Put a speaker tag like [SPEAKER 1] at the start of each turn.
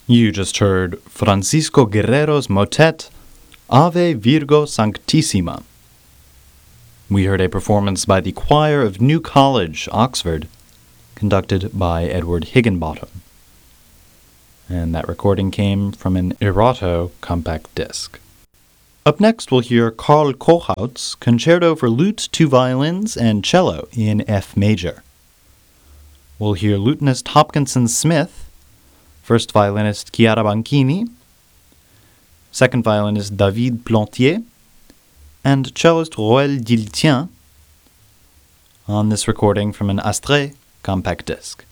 [SPEAKER 1] You just heard Francisco Guerrero's motet, Ave Virgo Sanctissima. We heard a performance by the Choir of New College, Oxford, conducted by Edward Higginbottom. And that recording came from an Erato compact disc. Up next, we'll hear Karl Kochaut's Concerto for Lute, 2 Violins, and Cello in F major. We'll hear lutenist Hopkinson Smith, first violinist Chiara Banchini, second violinist David Plantier, and cellist Roel Diltien on this recording from an Astre compact disc.